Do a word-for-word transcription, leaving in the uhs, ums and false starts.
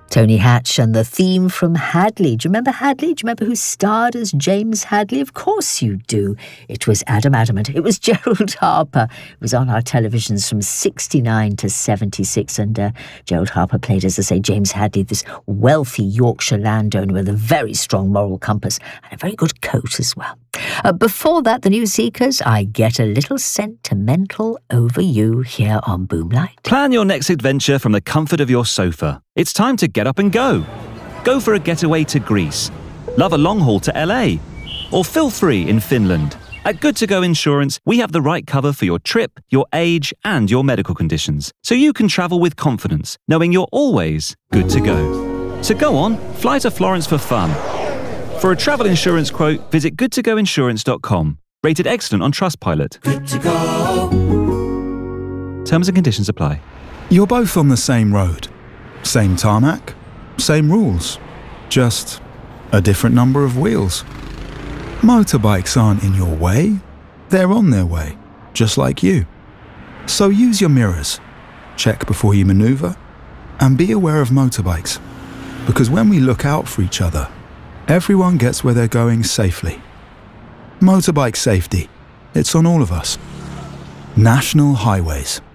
Tony Hatch and the theme from Hadley. Do you remember Hadley? Do you remember who starred as James Hadley? Of course you do. It was Adam Adamant. It was Gerald Harper. It was on our televisions from sixty-nine to seventy-six, and uh, Gerald Harper played, as I say, James Hadley, this wealthy Yorkshire landowner with a very strong moral compass and a very good coat as well. Uh, before that, the New Seekers, I Get a Little Sentimental Over You here on Boomlight. Plan your next adventure from the comfort of your sofa. It's time to get up and go. Go for a getaway to Greece. Love a long haul to L A. Or feel free in Finland. At Good To Go Insurance, we have the right cover for your trip, your age, and your medical conditions. So you can travel with confidence, knowing you're always good to go. So go on, fly to Florence for fun. For a travel insurance quote, visit good to go insurance dot com. Rated excellent on Trustpilot. Good to go. Terms and conditions apply. You're both on the same road. Same tarmac, same rules. Just a different number of wheels. Motorbikes aren't in your way. They're on their way, just like you. So use your mirrors. Check before you maneuver. And be aware of motorbikes. Because when we look out for each other, everyone gets where they're going safely. Motorbike safety. It's on all of us. National Highways.